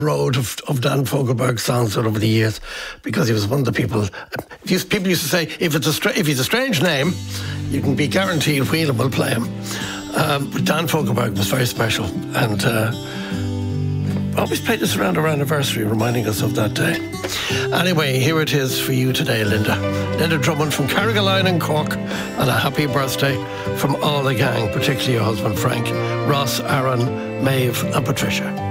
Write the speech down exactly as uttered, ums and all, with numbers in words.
road of, of Dan Fogelberg's songs over the years, because he was one of the people. Used, people used to say, if it's a stra- if he's a strange name, you can be guaranteed Whelan will play him. Um, but Dan Fogelberg was very special, and uh, always played this around our anniversary, reminding us of that day. Anyway, here it is for you today, Linda. Linda Drummond from Carrigaline in Cork, and a happy birthday from all the gang, particularly your husband Frank, Ross, Aaron, Maeve and Patricia.